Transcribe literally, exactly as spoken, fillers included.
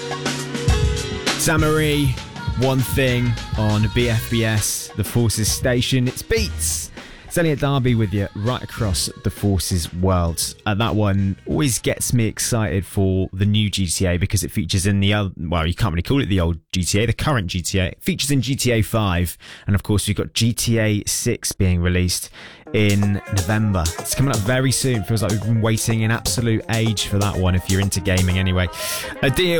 Samarie, One Thing on B F B S, the Forces station. It's Beats. It's Elliot Darby with you right across the Forces world. Uh, that one always gets me excited for the new G T A because it features in the other, well, you can't really call it the old G T A, the current G T A. It features in G T A five, and of course we've got G T A six being released in November. It's coming up very soon. Feels like we've been waiting an absolute age for that one if you're into gaming anyway. A deal